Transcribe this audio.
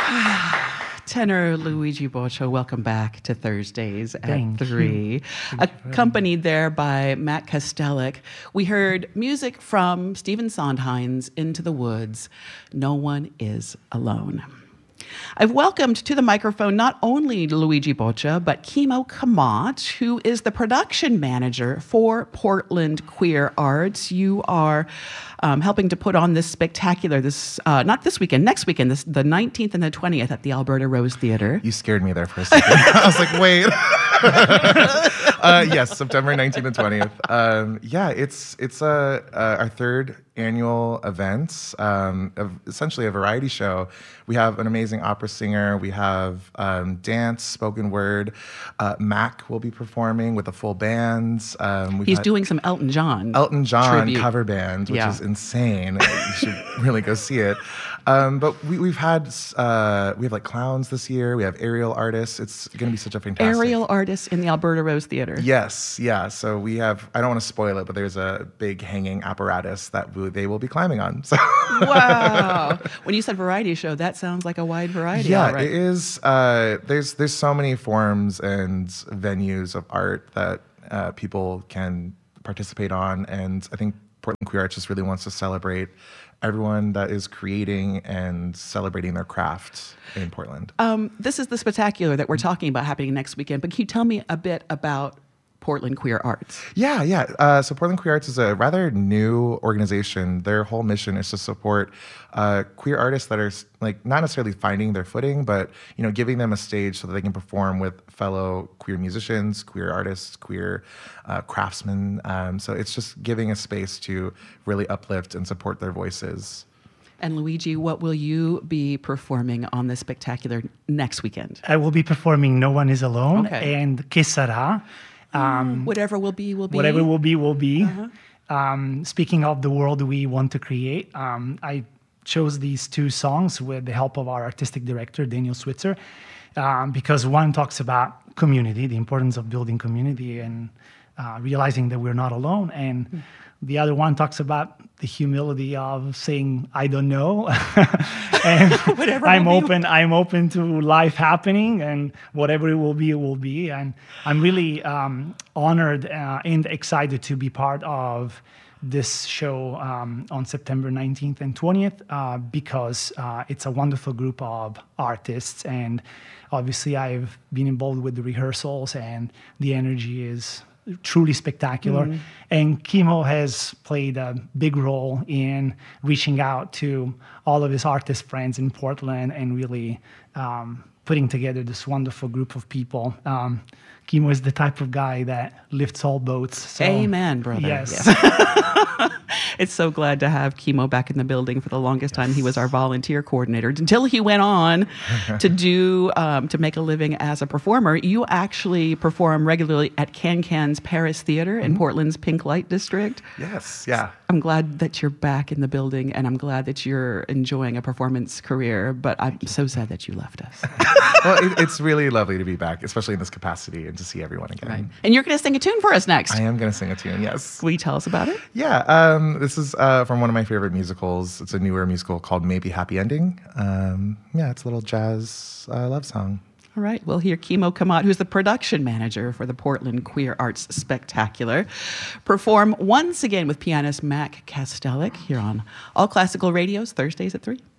Tenor Luigi Boccia, welcome back to Thursdays at Thank 3. you. Accompanied there by Matt Kostelic. We heard music from Stephen Sondheim's Into the Woods, No One Is Alone. I've welcomed to the microphone not only Luigi Boccia, but Kimo Kamat, who is the production manager for Portland Queer Arts. You are helping to put on this spectacular, not this weekend, next weekend, the 19th and the 20th at the Alberta Rose Theatre. You scared me there for a second. I was like, wait. Yes, September 19th and 20th. Yeah, it's our third annual event, essentially a variety show. We have an amazing opera singer. We have dance, spoken word. Mac will be performing with a full band. He's doing some Elton John tribute. Cover band, which is insane. You should really go see it. But we have like clowns this year. We have aerial artists. It's going to be such a fantastic aerial artists in the Alberta Rose Theatre. Yes, yeah. So we have. I don't want to spoil it, but there's a big hanging apparatus that they will be climbing on. So wow! When you said variety show, that sounds like a wide variety. Yeah, right? It is. There's so many forms and venues of art that people can participate on, and I think Portland Queer Arts just really wants to celebrate everyone that is creating and celebrating their craft in Portland. This is the spectacular that we're talking about happening next weekend, but can you tell me a bit about Portland Queer Arts? Yeah. So Portland Queer Arts is a rather new organization. Their whole mission is to support queer artists that are like not necessarily finding their footing, but giving them a stage so that they can perform with fellow queer musicians, queer artists, queer craftsmen. So it's just giving a space to really uplift and support their voices. And Luigi, what will you be performing on this spectacular next weekend? I will be performing No One Is Alone and Que Sera. Whatever will be, will be. Whatever will be, will be. Speaking of the world we want to create, I chose these two songs with the help of our artistic director, Daniel Switzer, because one talks about community, the importance of building community and realizing that we're not alone. And the other one talks about the humility of saying, I don't know. And I'm open to life happening, and whatever it will be, it will be. And I'm really honored and excited to be part of this show on September 19th and 20th because it's a wonderful group of artists. And obviously I've been involved with the rehearsals, and the energy is truly spectacular. And Kimo has played a big role in reaching out to all of his artist friends in Portland and really putting together this wonderful group of people. Kimo is the type of guy that lifts all boats. So, amen, brother. Yes. It's so glad to have Kimo back in the building. For the longest time, he was our volunteer coordinator until he went on to make a living as a performer. You actually perform regularly at Can-Can's Paris Theatre in Portland's Pink Light District. Yes, yeah. I'm glad that you're back in the building, and I'm glad that you're enjoying a performance career, but I'm so sad that you left us. Well, it's really lovely to be back, especially in this capacity, and to see everyone again. Right. And you're going to sing a tune for us next. I am going to sing a tune, yes. Will you tell us about it? Yeah, this is from one of my favorite musicals. It's a newer musical called Maybe Happy Ending. It's a little jazz love song. All right, we'll hear Kimo Kamat, who's the production manager for the Portland Queer Arts Spectacular, perform once again with pianist Mac Kostelic here on All Classical Radio's Thursdays at 3.